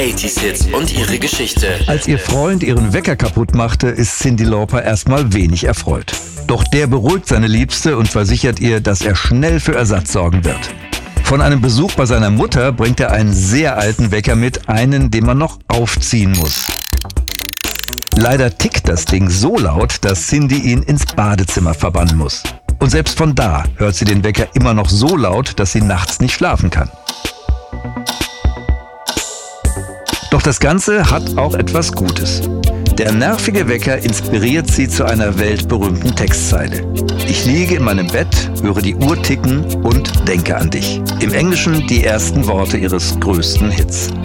80s Hits und ihre Geschichte. Als ihr Freund ihren Wecker kaputt machte, ist Cyndi Lauper erstmal wenig erfreut. Doch der beruhigt seine Liebste und versichert ihr, dass er schnell für Ersatz sorgen wird. Von einem Besuch bei seiner Mutter bringt er einen sehr alten Wecker mit, einen, den man noch aufziehen muss. Leider tickt das Ding so laut, dass Cyndi ihn ins Badezimmer verbannen muss. Und selbst von da hört sie den Wecker immer noch so laut, dass sie nachts nicht schlafen kann. Doch das Ganze hat auch etwas Gutes. Der nervige Wecker inspiriert sie zu einer weltberühmten Textzeile. Ich liege in meinem Bett, höre die Uhr ticken und denke an dich. Im Englischen die ersten Worte ihres größten Hits.